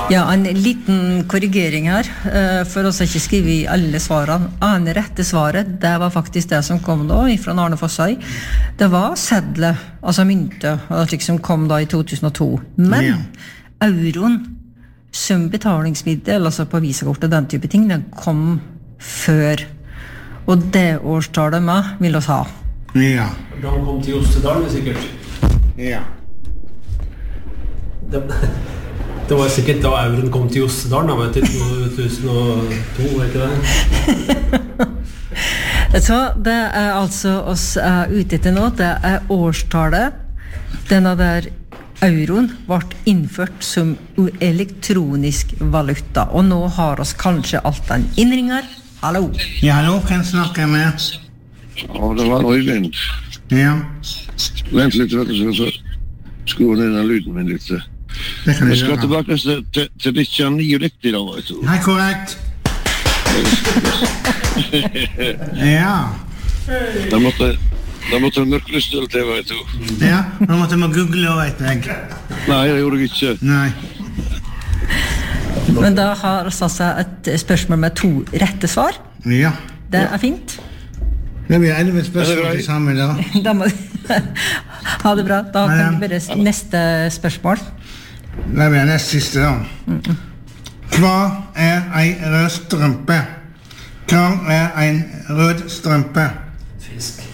Ja, en liten korrigering her, for oss ikke skrive I alle svarene. Det rette svaret, det var faktisk det som kom da, fra Arne Fossøy. Det var sedle, altså mynte, slik som kom da I 2002. Men euroen, som betalingsmiddel, altså på visakortet, den type ting, den kom før. Og det årstallet med vil oss ha. Ja. Da han kom til Jostedalen, sikkert. Ja. Det var sikkert da euroen kom til Jostedalen, da, til 2002, ikke det? Så det altså oss ute etter nå, det årstallet. Denne der euroen ble innført som elektronisk valuta, og nå har oss kanskje alt den innringer. Hallo? Ja, hallo, kan jeg snakke med? Ja, det var Øyvind. Ja. Vent litt, vet du, så skru ned den lyden min litt. Det kan Jeg du skal gjøre. tilbake til 1990 da, vet du. Hei, korrekt. Ja. Da måtte mørklystel til, vet du. Ja, nå måtte man google, vet jeg. Nei, det gjorde jeg ikke. Nei. Men da har oss altså et spørsmål med 2 rette svar. Ja. Det fint. Det blir 11 spørsmål til sammen da. Da må ha det bra. Da kan vi bare neste spørsmål. Det blir nest siste da. Hva en rød strømpe? Hva en rød strømpe? Fisk.